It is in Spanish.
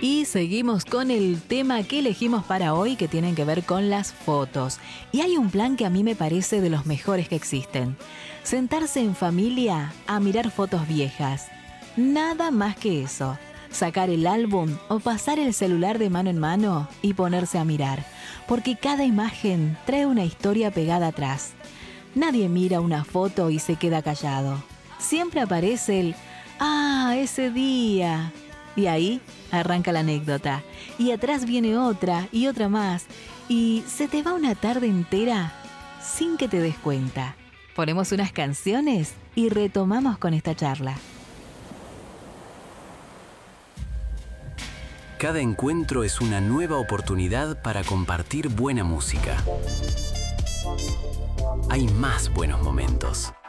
Y seguimos con el tema que elegimos para hoy, que tienen que ver con las fotos. Y hay un plan que a mí me parece de los mejores que existen. Sentarse en familia a mirar fotos viejas. Nada más que eso. Sacar el álbum o pasar el celular de mano en mano y ponerse a mirar. Porque cada imagen trae una historia pegada atrás. Nadie mira una foto y se queda callado. Siempre aparece el «Ah, ese día». Y ahí arranca la anécdota. Y atrás viene otra y otra más. Y se te va una tarde entera sin que te des cuenta. Ponemos unas canciones y retomamos con esta charla. Cada encuentro es una nueva oportunidad para compartir buena música. Hay más buenos momentos.